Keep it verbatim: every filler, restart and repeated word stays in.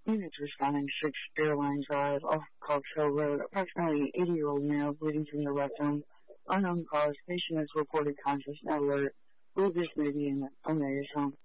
Units responding to six Airline Drive off Cox Hill Road. Approximately eighty-year-old male bleeding from the rectum. Unknown cause. Patient is reported conscious. Now alert. Will this maybe in Omega's home?